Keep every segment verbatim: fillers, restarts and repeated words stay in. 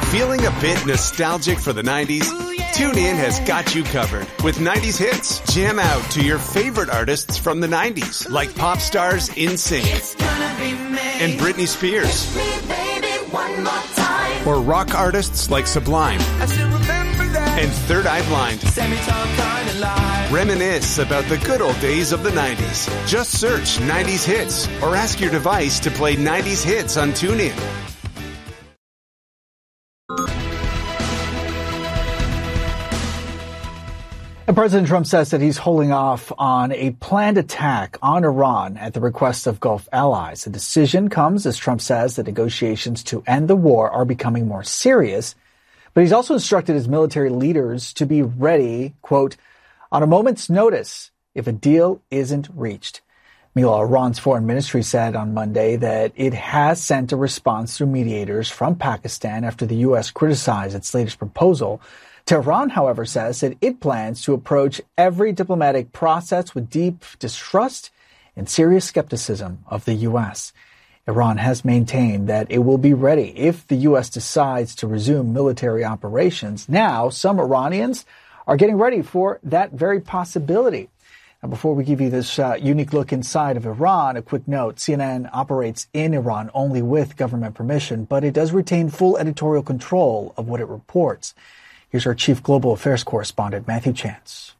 Feeling a bit nostalgic for the nineties? TuneIn has got you covered with nineties hits. Jam out to your favorite artists from the nineties, like pop stars NSYNC and Britney Spears. Or rock artists like Sublime and Third Eye Blind. Reminisce about the good old days of the nineties. Just search nineties hits or ask your device to play nineties hits on TuneIn. And President Trump says that he's holding off on a planned attack on Iran at the request of Gulf allies. The decision comes as Trump says that negotiations to end the war are becoming more serious. But he's also instructed his military leaders to be ready, quote, on a moment's notice if a deal isn't reached. Meanwhile, Iran's foreign ministry said on Monday that it has sent a response through mediators from Pakistan after the U S criticized its latest proposal. Tehran, however, says that it plans to approach every diplomatic process with deep distrust and serious skepticism of the U S. Iran has maintained that it will be ready if the U S decides to resume military operations. Now, some Iranians are getting ready for that very possibility. Now, before we give you this uh, unique look inside of Iran, a quick note. C N N operates in Iran only with government permission, but it does retain full editorial control of what it reports. Here's our chief global affairs correspondent, Matthew Chance.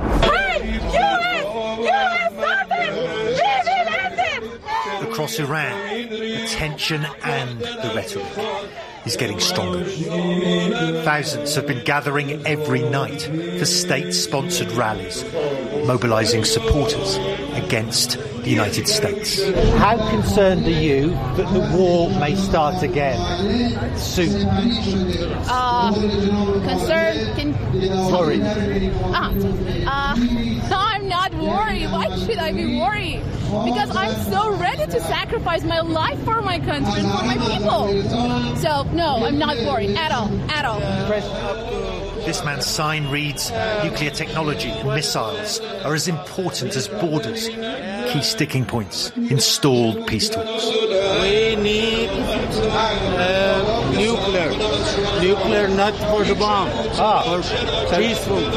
Across Iran, the tension and the rhetoric is getting stronger. Thousands have been gathering every night for state-sponsored rallies, mobilizing supporters against the United States. How concerned are you that the war may start again soon? Uh, concerned? Can... Worried? Ah, uh, I'm not worried. Why should I be worried? Because I'm so ready to sacrifice my life for my country and for my people. So, no, I'm not worried at all, at all. This man's sign reads, nuclear technology and missiles are as important as borders. Key sticking points in stalled peace talks. We need uh, nuclear. Nuclear, not for the bomb. Ah, for peaceful,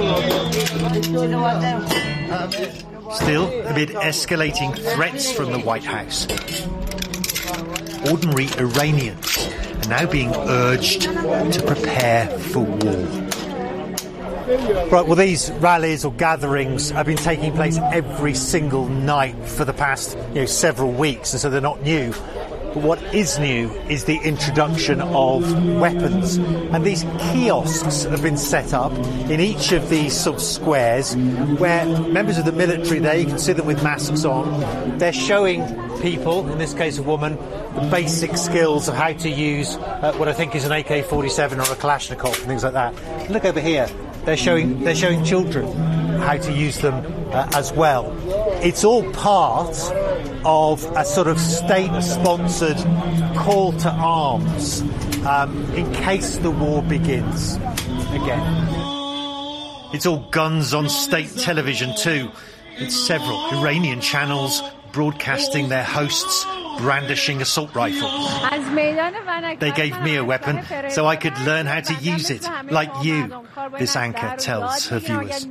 peaceful. Still, amid escalating threats from the White House, ordinary Iranians are now being urged to prepare for war. Right, well, these rallies or gatherings have been taking place every single night for the past, you know, several weeks, and so they're not new. But what is new is the introduction of weapons. And these kiosks have been set up in each of these sort of squares where members of the military there, you can see them with masks on, they're showing people, in this case a woman, the basic skills of how to use uh, what I think is an A K forty-seven or a Kalashnikov and things like that. Look over here, they're showing, they're showing children how to use them uh, as well. It's all part of a sort of state-sponsored call to arms um, in case the war begins again. It's all guns on state television too. It's several Iranian channels broadcasting their hosts brandishing assault rifles. They gave me a weapon so I could learn how to use it, like you, this anchor tells her viewers.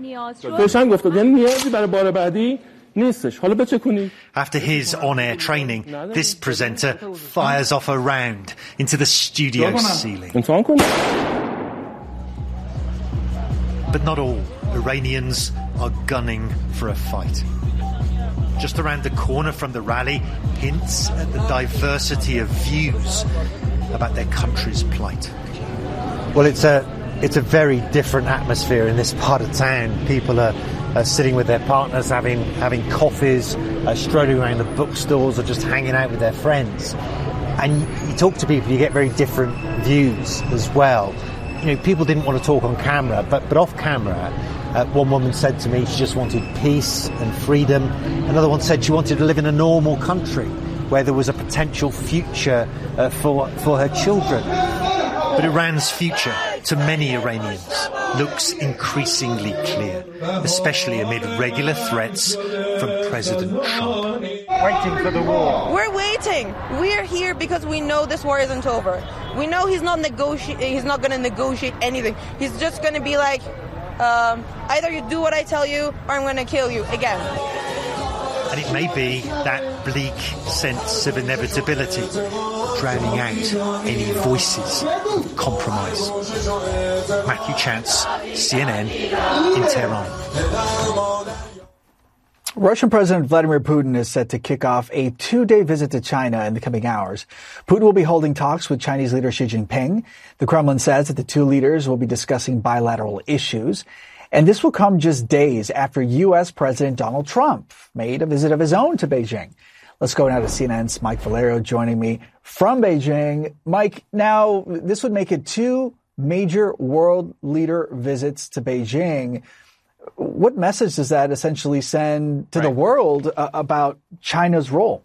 After his on-air training, this presenter fires off a round into the studio ceiling. But not all Iranians are gunning for a fight. Just around the corner from the rally, hints at the diversity of views about their country's plight. Well, it's a it's a very different atmosphere in this part of town. People are, are sitting with their partners, having having coffees, uh, strolling around the bookstores, or just hanging out with their friends. And you talk to people, you get very different views as well. You know, people didn't want to talk on camera, but but off camera. Uh, one woman said to me she just wanted peace and freedom. Another one said she wanted to live in a normal country where there was a potential future uh, for for her children. But Iran's future, to many Iranians, looks increasingly clear, especially amid regular threats from President Trump. Waiting for the war. We're waiting quitting. We're here because we know this war isn't over. We know he's not negoti- He's not going to negotiate anything. He's just going to be like, um, either you do what I tell you, or I'm going to kill you again. And it may be that bleak sense of inevitability, drowning out any voices of compromise. Matthew Chance, C N N, in Tehran. Russian President Vladimir Putin is set to kick off a two-day visit to China in the coming hours. Putin will be holding talks with Chinese leader Xi Jinping. The Kremlin says that the two leaders will be discussing bilateral issues. And this will come just days after U S. President Donald Trump made a visit of his own to Beijing. Let's go now to C N N's Mike Valerio joining me from Beijing. Mike, now this would make it two major world leader visits to Beijing. What message does that essentially send to right. the world uh, about China's role?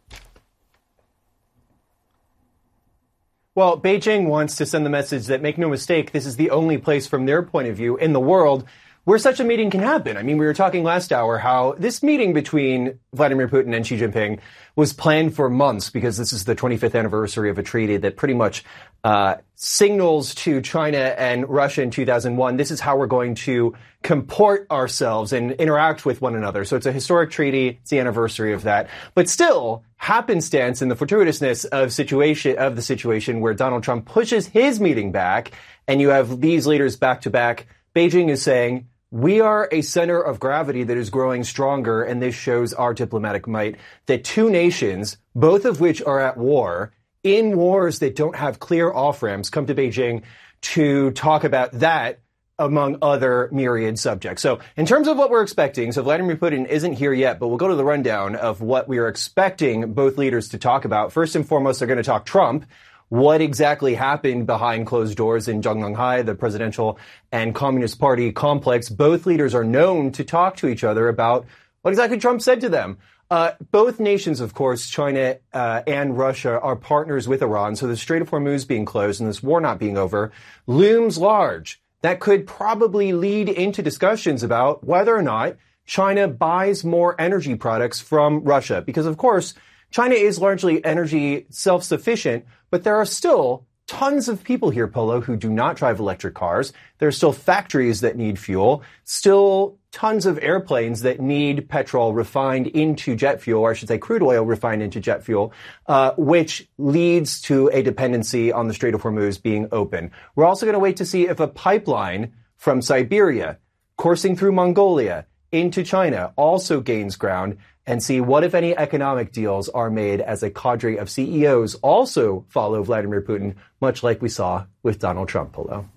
Well, Beijing wants to send the message that, make no mistake, this is the only place from their point of view in the world where such a meeting can happen. I mean, we were talking last hour how this meeting between Vladimir Putin and Xi Jinping was planned for months because this is the twenty-fifth anniversary of a treaty that pretty much uh signals to China and Russia in two thousand one, this is how we're going to comport ourselves and interact with one another. So it's a historic treaty. It's the anniversary of that. But still, happenstance and the fortuitousness of situation of the situation where Donald Trump pushes his meeting back and you have these leaders back to back, Beijing is saying, we are a center of gravity that is growing stronger, and this shows our diplomatic might, that two nations, both of which are at war, in wars that don't have clear off-ramps, come to Beijing to talk about that among other myriad subjects. So in terms of what we're expecting, so Vladimir Putin isn't here yet, but we'll go to the rundown of what we are expecting both leaders to talk about. First and foremost, they're going to talk Trump. What exactly happened behind closed doors in Zhongnanhai, the presidential and Communist Party complex? Both leaders are known to talk to each other about what exactly Trump said to them. Uh, both nations, of course, China uh, and Russia, are partners with Iran. So the Strait of Hormuz being closed and this war not being over looms large. That could probably lead into discussions about whether or not China buys more energy products from Russia. Because, of course, China is largely energy self-sufficient, but there are still tons of people here, Polo, who do not drive electric cars. There are still factories that need fuel, still tons of airplanes that need petrol refined into jet fuel, or I should say crude oil refined into jet fuel, uh, which leads to a dependency on the Strait of Hormuz being open. We're also going to wait to see if a pipeline from Siberia coursing through Mongolia into China also gains ground, and see what, if any, economic deals are made as a cadre of C E Os also follow Vladimir Putin, much like we saw with Donald Trump. Polo.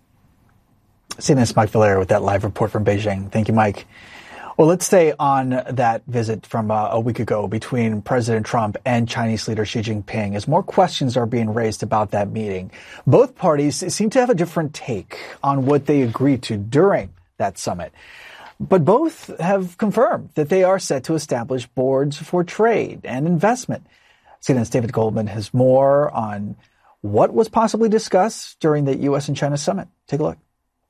C N N's Mike Valerio with that live report from Beijing. Thank you, Mike. Well, let's stay on that visit from uh, a week ago between President Trump and Chinese leader Xi Jinping, as more questions are being raised about that meeting. Both parties seem to have a different take on what they agreed to during that summit. But both have confirmed that they are set to establish boards for trade and investment. C N N's David Goldman has more on what was possibly discussed during the U S and China summit. Take a look.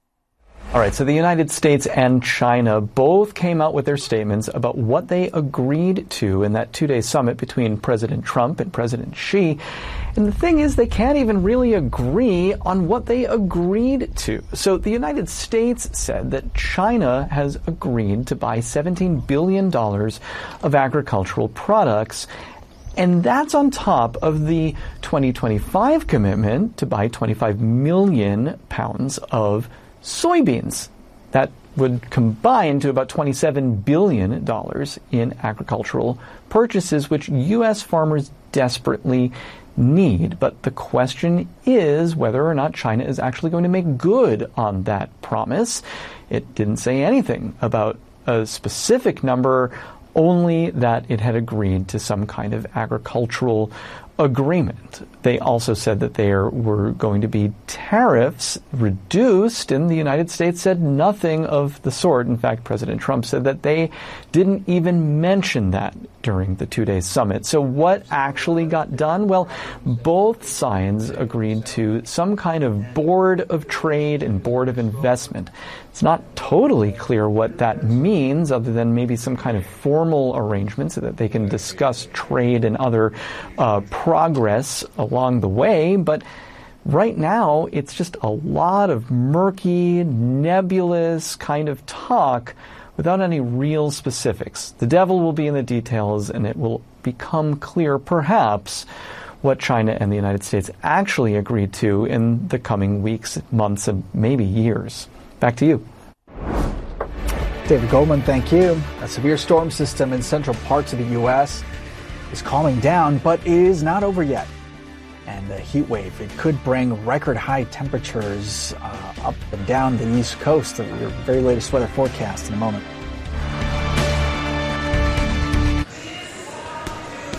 All right, so the United States and China both came out with their statements about what they agreed to in that two-day summit between President Trump and President Xi. And the thing is, they can't even really agree on what they agreed to. So the United States said that China has agreed to buy seventeen billion dollars of agricultural products. And that's on top of the twenty twenty-five commitment to buy twenty-five million pounds of soybeans. That would combine to about twenty-seven billion dollars in agricultural purchases, which U S farmers desperately need. But the question is whether or not China is actually going to make good on that promise. It didn't say anything about a specific number, only that it had agreed to some kind of agricultural agreement. They also said that there were going to be tariffs reduced, and the United States said nothing of the sort. In fact, President Trump said that they didn't even mention that during the two-day summit. So what actually got done? Well, both sides agreed to some kind of board of trade and board of investment. It's not totally clear what that means, other than maybe some kind of formal arrangement so that they can discuss trade and other uh, progress along the way, but right now it's just a lot of murky, nebulous kind of talk without any real specifics. The devil will be in the details, and it will become clear, perhaps, what China and the United States actually agreed to in the coming weeks, months, and maybe years. Back to you. David Goldman, thank you. A severe storm system in central parts of the U S is calming down, but it is not over yet. And the heat wave, it could bring record high temperatures uh, up and down the East Coast. Your very latest weather forecast in a moment.